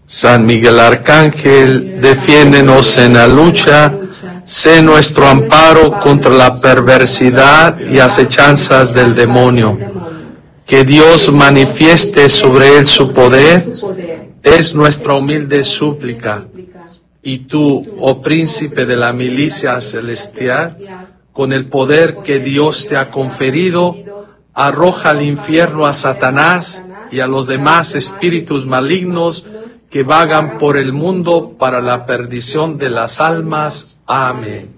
San Miguel Arcángel, defiéndenos en la lucha, sé nuestro amparo contra la perversidad y acechanzas del demonio. Que Dios manifieste sobre él su poder, es nuestra humilde súplica. Y tú, oh príncipe de la milicia celestial, con el poder que Dios te ha conferido, arroja al infierno a Satanás y a los demás espíritus malignos que vagan por el mundo para la perdición de las almas. Amén.